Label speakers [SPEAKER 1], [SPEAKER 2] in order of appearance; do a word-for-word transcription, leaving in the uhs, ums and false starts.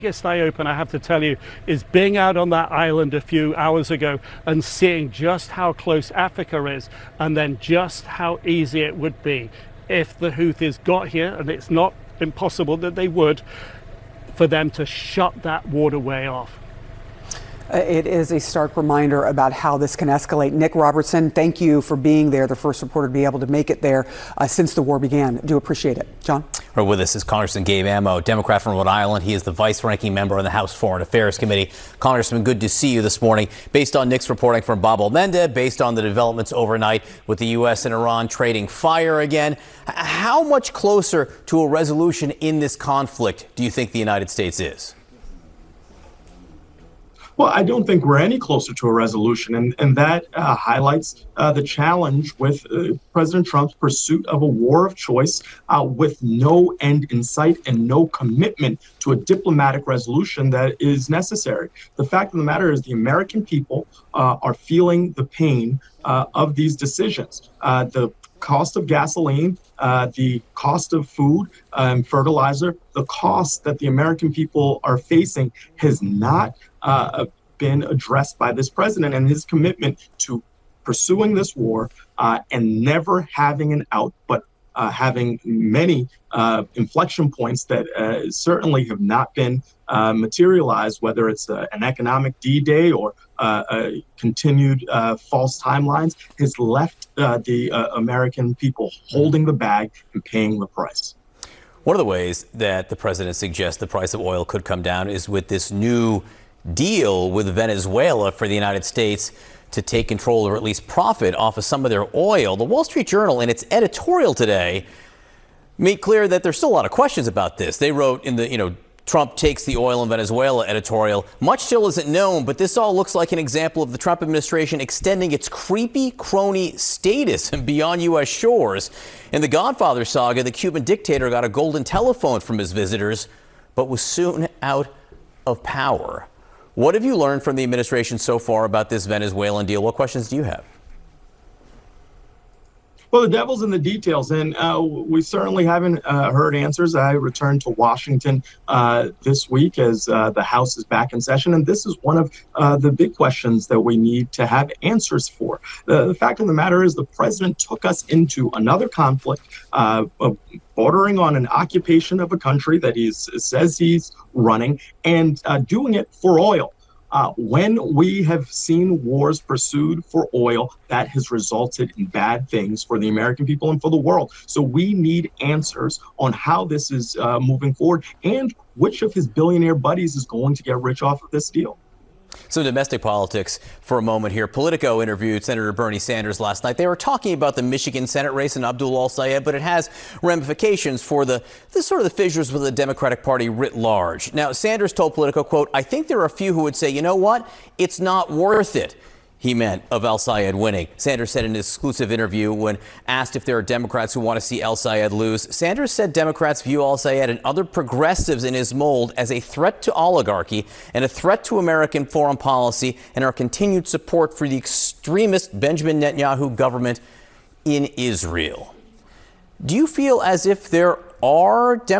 [SPEAKER 1] biggest eye-opener, I have to tell you, is being out on that island a few hours ago and seeing just how close Africa is, and then just how easy it would be if the Houthis got here, and it's not impossible that they would, for them to shut that waterway off.
[SPEAKER 2] It is a stark reminder about how this can escalate. Nick Robertson, thank you for being there, the first reporter to be able to make it there uh, since the war began. Do appreciate it. John?
[SPEAKER 3] Right, with us is Congressman Gabe Amo, Democrat from Rhode Island. He is the vice-ranking member on the House Foreign Affairs Committee. Congressman, good to see you this morning. Based on Nick's reporting from Bab el-Mandeb, based on the developments overnight with the U S and Iran trading fire again, how much closer to a resolution in this conflict do you think the United States is?
[SPEAKER 4] Well, I don't think we're any closer to a resolution, and, and that uh, highlights uh, the challenge with uh, President Trump's pursuit of a war of choice uh, with no end in sight and no commitment to a diplomatic resolution that is necessary. The fact of the matter is the American people uh, are feeling the pain uh, of these decisions. Uh, the cost of gasoline, uh, the cost of food and fertilizer, the cost that the American people are facing has not uh, been addressed by this president, and his commitment to pursuing this war uh, and never having an out, but uh, having many uh, inflection points that uh, certainly have not been uh, materialized, whether it's uh, an economic D-Day or uh, uh, continued uh, false timelines, has left uh, the uh, American people holding the bag and paying the price.
[SPEAKER 3] One of the ways that the president suggests the price of oil could come down is with this new deal with Venezuela for the United States to take control or at least profit off of some of their oil. The Wall Street Journal, in its editorial today, made clear that there's still a lot of questions about this. They wrote in the, you know, Trump takes the oil in Venezuela editorial, much still isn't known, but this all looks like an example of the Trump administration extending its creepy crony status beyond U S shores. In the Godfather saga, the Cuban dictator got a golden telephone from his visitors, but was soon out of power. What have you learned from the administration so far about this Venezuelan deal? What questions do you have?
[SPEAKER 4] Well, the devil's in the details, and uh, we certainly haven't uh, heard answers. I returned to Washington uh, this week as uh, the House is back in session, and this is one of uh, the big questions that we need to have answers for. The, the fact of the matter is the president took us into another conflict uh, bordering on an occupation of a country that he says he's running, and uh, doing it for oil. Uh, when we have seen wars pursued for oil, that has resulted in bad things for the American people and for the world. So we need answers on how this is uh, moving forward and which of his billionaire buddies is going to get rich off of this deal.
[SPEAKER 3] So domestic politics for a moment here. Politico interviewed Senator Bernie Sanders last night. They were talking about the Michigan Senate race and Abdul al-Sayed, but it has ramifications for the, the sort of the fissures with the Democratic Party writ large. Now, Sanders told Politico, quote, I think there are a few who would say, you know what, it's not worth it. He meant of al-Sayed winning. Sanders said in an exclusive interview when asked if there are Democrats who want to see al-Sayed lose, Sanders said Democrats view al-Sayed and other progressives in his mold as a threat to oligarchy and a threat to American foreign policy and our continued support for the extremist Benjamin Netanyahu government in Israel. Do you feel as if there are Democrats